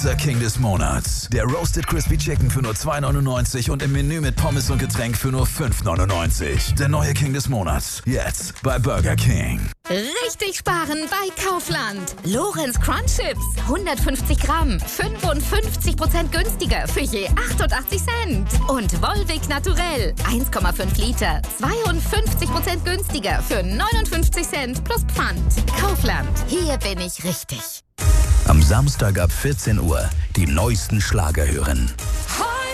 Unser King des Monats. Der Roasted Crispy Chicken für nur 2,99 und im Menü mit Pommes und Getränk für nur 5,99. Der neue King des Monats. Jetzt bei Burger King. Richtig sparen bei Kaufland. Lorenz Crunch Chips. 150 Gramm. 55% günstiger für je 88 Cent. Und Volvic Naturell. 1,5 Liter. 52% günstiger für 59 Cent plus Pfand. Kaufland. Hier bin ich richtig. Am Samstag ab 14 Uhr die neuesten Schlager hören.